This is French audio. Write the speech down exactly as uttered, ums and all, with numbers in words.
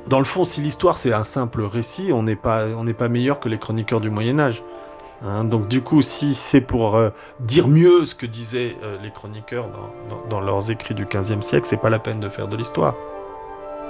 Dans le fond, si l'histoire c'est un simple récit, on n'est pas, on n'est pas meilleur que les chroniqueurs du Moyen Âge. Hein. Donc du coup, si c'est pour euh, dire mieux ce que disaient euh, les chroniqueurs dans, dans- dans leurs écrits du quinzième siècle, c'est pas la peine de faire de l'histoire.